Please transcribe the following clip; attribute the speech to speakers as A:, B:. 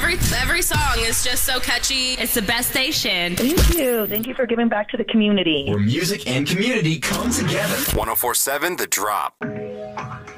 A: Every song is just so catchy.
B: It's the best station.
C: Thank you. Thank you for giving back to the community.
D: Where music and community come together.
E: 104.7 The Drop.